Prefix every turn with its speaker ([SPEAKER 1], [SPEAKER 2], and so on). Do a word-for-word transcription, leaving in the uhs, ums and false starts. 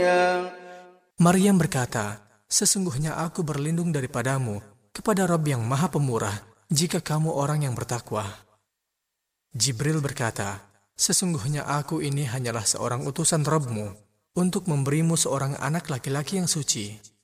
[SPEAKER 1] Maryam berkata, sesungguhnya aku berlindung daripadamu kepada Rabb yang Maha Pemurah jika kamu orang yang bertakwa. Jibril berkata, sesungguhnya aku ini hanyalah seorang utusan Rabb-mu untuk memberimu seorang anak laki-laki yang suci.